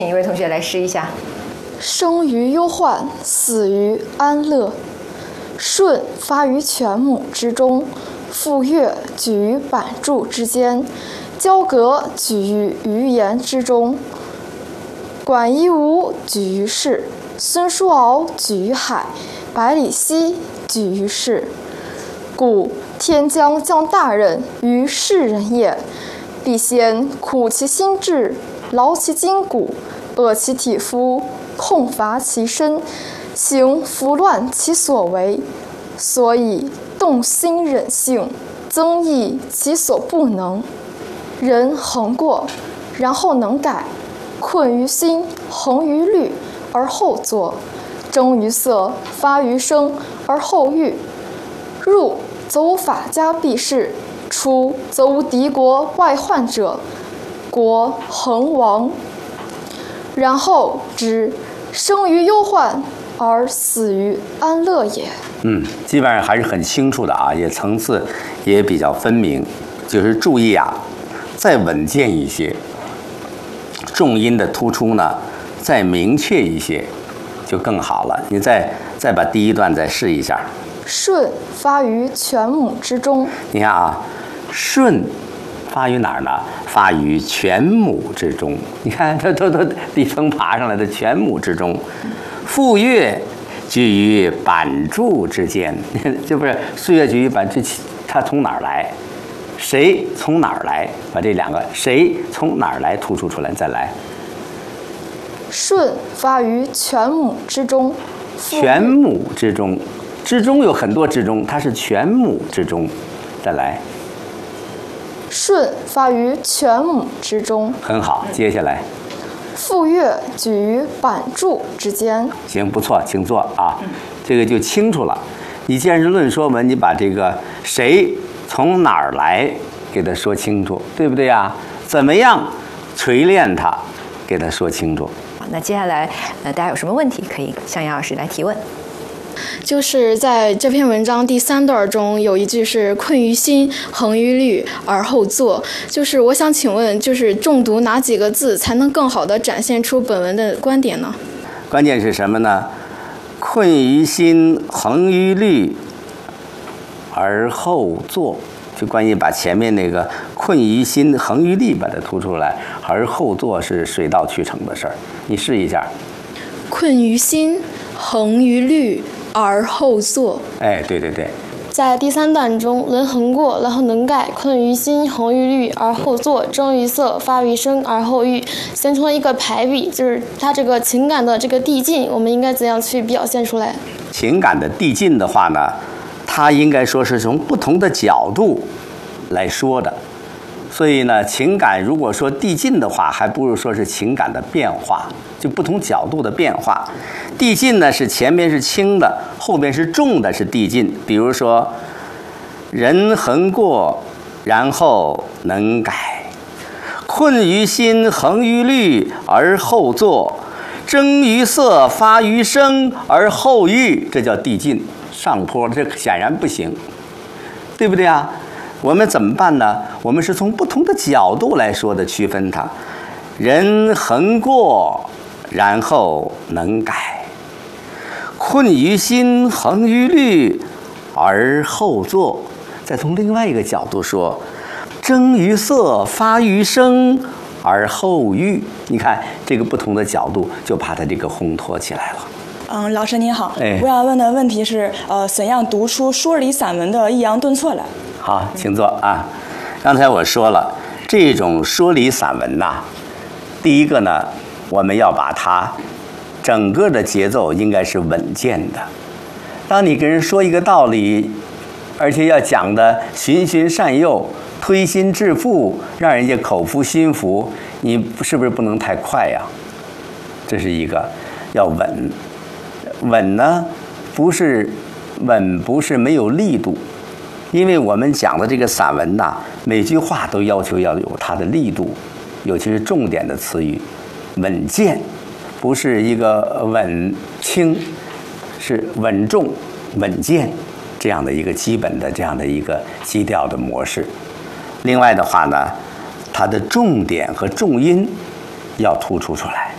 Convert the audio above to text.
一位同学来试一下。 生于忧患，死于安乐。舜发于犬母之中，傅说举于板柱之间，交葛举于鱼盐之中，管夷吾举于市，孙叔敖举于海，百里奚举于市。故天将降大任于世人也，必先苦其心志，劳其筋骨，饿其体肤，空乏其身，行拂乱其所为，所以动心忍性，增益其所不能。人恒过，然后能改，困于心，恒于虑，而后作；征于色，发于声，而后喻。入则无法家必士，出则无敌国外患者，国恒亡。然后知生于忧患，而死于安乐也。 基本上还是很清楚的啊，也层次也比较分明。就是注意啊，再稳健一些，重音的突出呢，再明确一些，就更好了。你再把第一段再试一下。 舜发于犬母之中。 你看啊，舜发于哪儿呢？发于犬母之中。你看，它都底层爬上来的犬母之中。傅说举于板柱之间，这不是傅说举于板柱，它从哪儿来？谁从哪儿来？把这两个谁从哪儿来突出出来，再来。 舜发于犬母之中。 犬母之中，之中有很多之中，它是犬母之中。再来。 舜发于犬母之中。 很好，接下来。 傅说举于板柱之间。 行，不错，请坐啊。这个就清楚了。你既然是论说文，你把这个谁从哪儿来给他说清楚，对不对呀？怎么样锤炼它，给他说清楚。 那接下来，大家有什么问题可以向杨老师来提问？ 就是在这篇文章第3段中有一句是困于心，恒于虑，而后作。就是我想请问，就是重读哪几个字才能更好地展现出本文的观点呢？ 关键是什么呢？困于心，恒于虑，而后作。就关于把前面那个困于心，恒于虑把它突出来，而后作是水到渠成的事儿。你试一下。 困于心，恒于虑，而后作。 哎，对对对。 在第3段中，人恒过，然后能改，困于心，恒于虑，而后作；征于色，发于声，而后喻，形成了一个排比，就是它这个情感的这个递进，我们应该怎样去表现出来？ 情感的递进的话呢，它应该说是从不同的角度来说的。所以呢，情感如果说递进的话，还不如说是情感的变化，就不同角度的变化。递进呢是前面是轻的，后面是重的，是递进。比如说，人恒过，然后能改；困于心，恒于虑，而后作；征于色，发于声，而后喻。这叫递进，上坡，这显然不行，对不对啊？我们怎么办呢？我们是从不同的角度来说的，区分它。人恒过，然后能改；困于心，恒于虑，而后作。再从另外一个角度说，征于色，发于声，而后喻。你看这个不同的角度，就把它这个烘托起来了。 老师您好，我要问的问题是，怎样读出说理散文的抑扬顿挫来？ 好，请坐啊。刚才我说了，这种说理散文呐，第一个呢，我们要把它整个的节奏应该是稳健的。当你跟人说一个道理，而且要讲的循循善诱、推心置腹，让人家口服心服，你是不是不能太快呀？这是一个，要稳。稳呢，不是没有力度。因为我们讲的这个散文呐，每句话都要求要有它的力度，尤其是重点的词语，稳健，不是一个稳轻，是稳重、稳健这样的一个基本的这样的一个基调的模式。另外的话呢，它的重点和重音要突出出来。